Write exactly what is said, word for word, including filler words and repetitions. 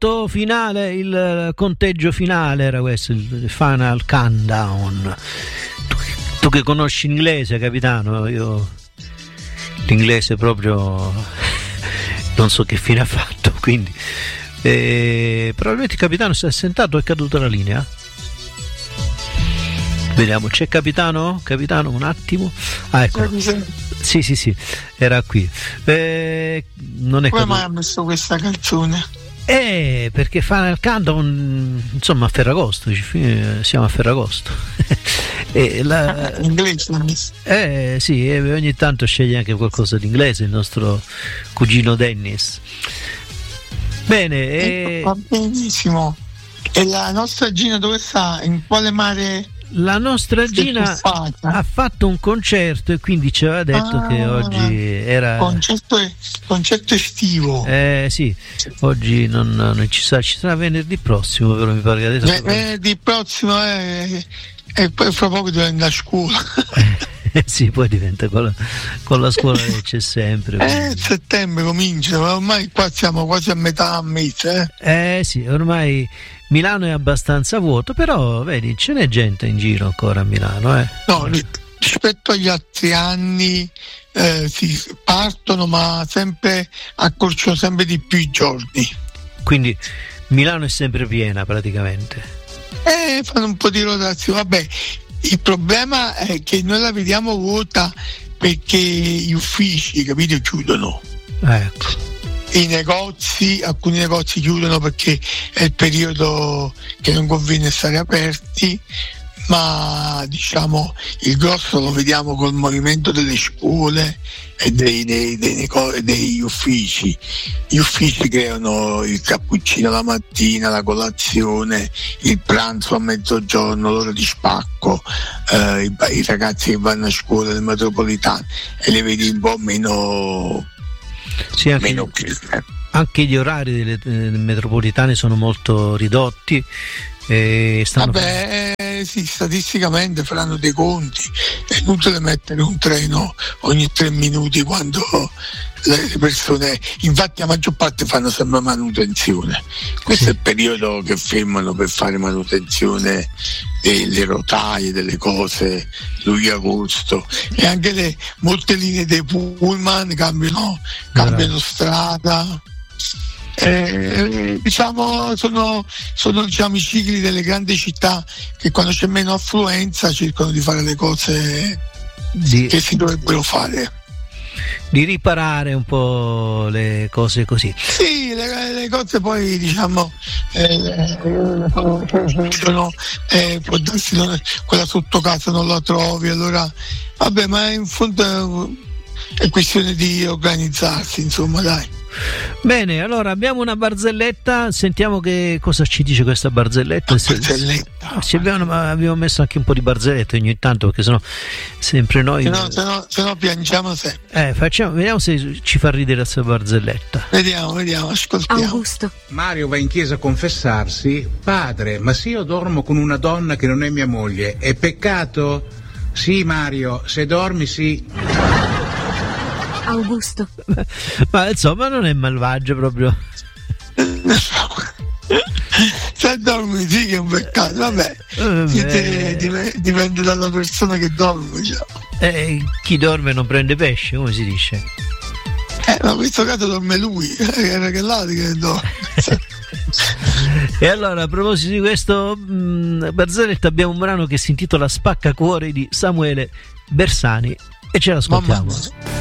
otto, finale, il conteggio finale era questo, il final countdown. Tu, tu che conosci l'inglese, capitano, io l'inglese proprio non so che fine ha fatto, quindi eh, probabilmente il capitano si è assentato, è caduta la linea. Vediamo, c'è capitano? Capitano, un attimo. Ah, ecco. Sì, sì, sì, era qui. Eh, non è come caduto. mai ha messo questa canzone? Eh, perché Final Countdown, insomma, a Ferragosto, siamo a Ferragosto. E la, in inglese? Eh sì, ogni tanto sceglie anche qualcosa di inglese il nostro cugino Dennis. Bene, eh, va benissimo. E la nostra Gina dove sta? In quale mare? La nostra Gina ha fatto un concerto e quindi ci aveva detto ah, che oggi era concerto, concerto estivo. Eh sì, oggi non, non ci sarà, ci sarà venerdì prossimo, però mi pare che adesso eh, venerdì prossimo è, è, è fra poco deve andare a scuola. Eh sì, poi diventa con la, con la scuola che c'è sempre. Eh, settembre comincia, ma ormai qua siamo quasi a metà mese. Eh, eh sì, ormai Milano è abbastanza vuoto, però vedi, ce n'è gente in giro ancora a Milano. Eh. No, rispetto agli altri anni eh, si partono, ma sempre accorciano sempre di più i giorni. Quindi Milano è sempre piena praticamente. Eh, fanno un po' di rotazione, vabbè. Il problema è che noi la vediamo vuota perché gli uffici, capito, chiudono. Ecco. I negozi, alcuni negozi chiudono perché è il periodo che non conviene stare aperti, ma diciamo il grosso lo vediamo col movimento delle scuole e dei, dei, dei negozi, degli uffici. Gli uffici creano il cappuccino la mattina, la colazione, il pranzo a mezzogiorno, l'ora di spacco, eh, i, i ragazzi che vanno a scuola nelle metropolitane e li vedi un po' meno, sì, anche, meno anche gli orari delle, delle metropolitane sono molto ridotti. E stanno Vabbè, eh, sì, statisticamente faranno dei conti, è inutile mettere un treno ogni tre minuti quando le persone, infatti la maggior parte fanno sempre manutenzione. Questo sì. È il periodo che fermano per fare manutenzione delle rotaie, delle cose, luglio-agosto, e anche le molte linee dei pullman cambiano, cambiano strada. Eh, diciamo sono, sono diciamo, i cicli delle grandi città che quando c'è meno affluenza cercano di fare le cose di, che si dovrebbero fare, di riparare un po' le cose così. Sì, le, le cose poi diciamo eh, sono, eh, può darsi non, quella sotto casa non la trovi, allora vabbè, ma in fondo è questione di organizzarsi, insomma, dai. Bene, allora abbiamo una barzelletta, sentiamo che cosa ci dice questa barzelletta. barzelletta. Se abbiamo, abbiamo messo anche un po' di barzellette ogni tanto, perché sennò sempre noi se no, se no, se no piangiamo sempre. Eh, facciamo, vediamo se ci fa ridere questa barzelletta. Vediamo, vediamo, ascoltiamo. Augusto. Mario va in chiesa a confessarsi. Padre, ma se io dormo con una donna che non è mia moglie, è peccato? Sì, Mario, se dormi sì. Augusto. Ma insomma non è malvagio proprio. Se dormi sì che è un peccato, vabbè, vabbè. Dipende dalla persona che dorme, cioè. Eh, chi dorme non prende pesce, come si dice? Eh, ma in questo caso dorme lui, era che l'altro che dorme. E allora, a proposito di questo mh, barzelletta, abbiamo un brano che si intitola Spaccacuore di Samuele Bersani e ce l'ascoltiamo.